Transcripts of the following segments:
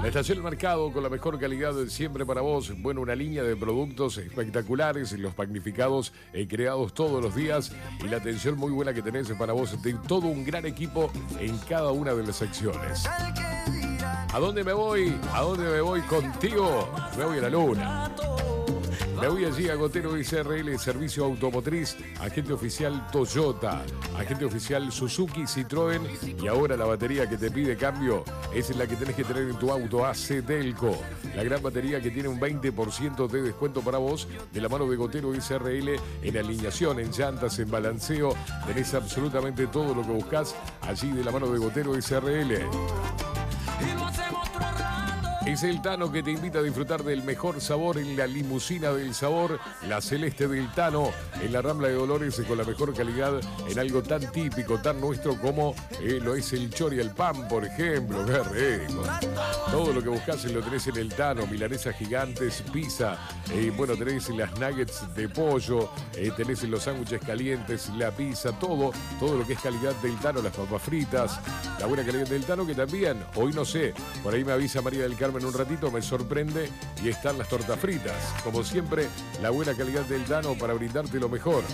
La estación del mercado con la mejor calidad siempre para vos. Bueno, una línea de productos espectaculares, los magnificados creados todos los días y la atención muy buena que tenés para vos de todo un gran equipo en cada una de las secciones. ¿A dónde me voy? ¿A dónde me voy contigo? Me voy a la luna. Me voy allí a Gotero SRL, servicio automotriz, agente oficial Toyota, agente oficial Suzuki, Citroën y ahora la batería que te pide cambio es la que tenés que tener en tu auto, AC Delco. La gran batería que tiene un 20% de descuento para vos de la mano de Gotero SRL en alineación, en llantas, en balanceo. Tenés absolutamente todo lo que buscás allí de la mano de Gotero SRL. Es el Tano que te invita a disfrutar del mejor sabor en la limusina del sabor, la Celeste del Tano, en la Rambla de Dolores con la mejor calidad en algo tan típico, tan nuestro como lo es el chori al pan, por ejemplo. ¡Qué rico! Todo lo que buscas lo tenés en el Tano, milanesas gigantes, pizza, bueno, tenés las nuggets de pollo, tenés los sándwiches calientes, la pizza, todo lo que es calidad del Tano, las papas fritas, la buena calidad del Tano que también, hoy no sé, por ahí me avisa María del Carmen en un ratito, me sorprende y están las tortas fritas. Como siempre, la buena calidad del Tano para brindarte lo mejor.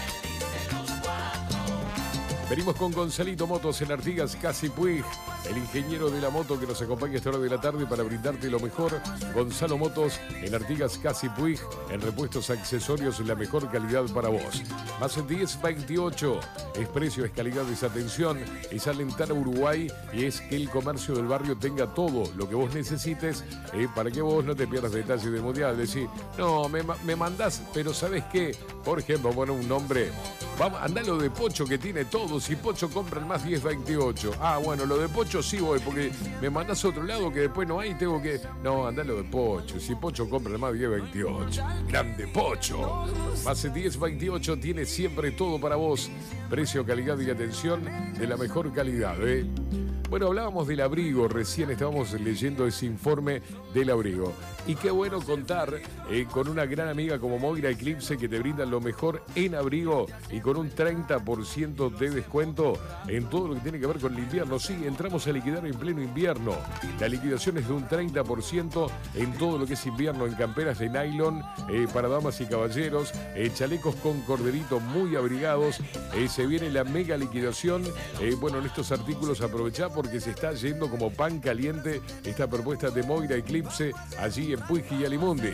Venimos con Gonzalito Motos en Artigas, Casi Puig, el ingeniero de la moto que nos acompaña a esta hora de la tarde para brindarte lo mejor. Gonzalo Motos en Artigas, Casi Puig, en repuestos accesorios, la mejor calidad para vos. Más en 1028, es precio, es calidad, es atención, es Alentana Uruguay y es que el comercio del barrio tenga todo lo que vos necesites para que vos no te pierdas detalles del mundial. Decir, no, me mandás, pero ¿sabes qué? Por ejemplo, bueno, un nombre. Vamos, andá lo de Pocho que tiene todo. Si Pocho compra el más 1028. Ah, bueno, lo de Pocho sí voy, porque me mandás a otro lado que después no hay, tengo que. No, andá lo de Pocho. Si Pocho compra el más 1028. Grande Pocho. Más 1028 tiene siempre todo para vos. Precio, calidad y atención de la mejor calidad, Bueno, hablábamos del abrigo, recién estábamos leyendo ese informe del abrigo. Y qué bueno contar con una gran amiga como Moira Eclipse que te brinda lo mejor en abrigo y con un 30% de descuento en todo lo que tiene que ver con el invierno. Sí, entramos a liquidar en pleno invierno. La liquidación es de un 30% en todo lo que es invierno, en camperas de nylon para damas y caballeros, chalecos con corderito muy abrigados. Se viene la mega liquidación. Bueno, en estos artículos aprovechá porque se está yendo como pan caliente esta propuesta de Moira Eclipse allí en Puig y Alimundi.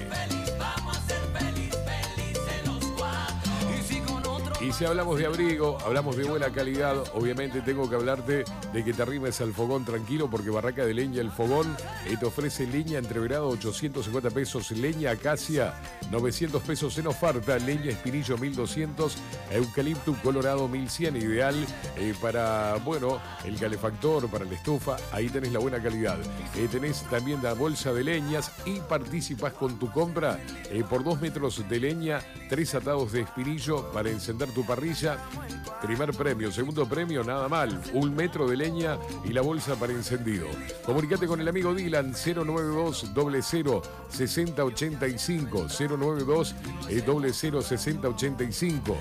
Y si hablamos de abrigo, hablamos de buena calidad, obviamente tengo que hablarte de que te arrimes al fogón tranquilo porque Barraca de Leña El Fogón te ofrece leña entreverada 850 pesos, leña acacia 900 pesos en oferta, leña espinillo 1200, eucalipto colorado 1100, ideal para, bueno, el calefactor, para la estufa, ahí tenés la buena calidad. Tenés también la bolsa de leñas y participás con tu compra por 2 metros de leña, 3 atados de espinillo para encender tu parrilla. Primer premio, segundo premio, nada mal, 1 metro de leña y la bolsa para encendido. Comunicate con el amigo Dylan 092 00 6085 092 00 6085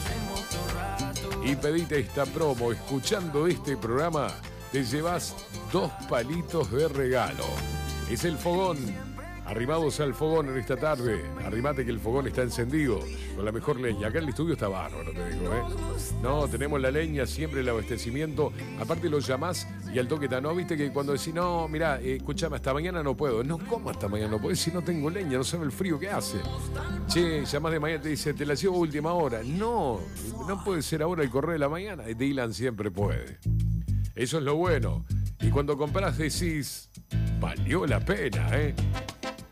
y pedite esta promo. Escuchando este programa te llevas 2 palitos de regalo. Es el fogón. Arrimados al fogón en esta tarde. Arrimate que el fogón está encendido con la mejor leña. Acá en el estudio está bárbaro, te digo, No, tenemos la leña, siempre el abastecimiento. Aparte lo llamás y al toque está, ¿no? Viste que cuando decís, no, mirá, escuchame, hasta mañana no puedo. No, ¿cómo hasta mañana no puedo? Si no tengo leña, no sabe el frío que hace. Che, llamás de mañana y te dice, te la llevo a última hora. No, no puede ser ahora el correo de la mañana. Dylan siempre puede. Eso es lo bueno. Y cuando comprás decís, valió la pena,